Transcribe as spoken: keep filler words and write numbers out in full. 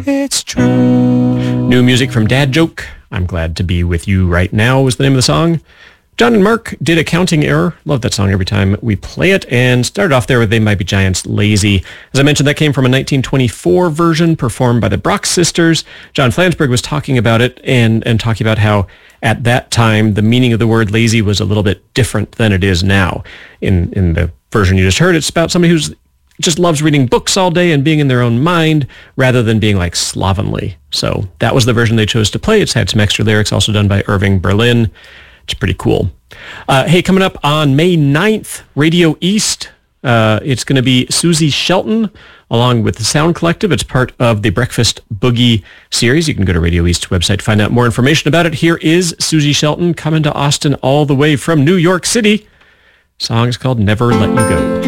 it's true. New music from Dad Joke. I'm Glad to Be With You Right Now was the name of the song. John and Mark did A Counting Error. Love that song every time we play it. And started off there with They Might Be Giants, Lazy. As I mentioned, that came from a nineteen twenty-four version performed by the Brock Sisters. John Flansburgh was talking about it and, and talking about how at that time the meaning of the word lazy was a little bit different than it is now. In, in the version you just heard, it's about somebody who's just loves reading books all day and being in their own mind rather than being like slovenly. So that was the version they chose to play. It's had some extra lyrics also done by Irving Berlin. It's pretty cool. Uh, hey, coming up on May ninth, Radio East. Uh, it's going to be Susie Shelton along with the Sound Collective. It's part of the Breakfast Boogie series. You can go to Radio East's website to find out more information about it. Here is Susie Shelton coming to Austin all the way from New York City. Song is called Never Let You Go.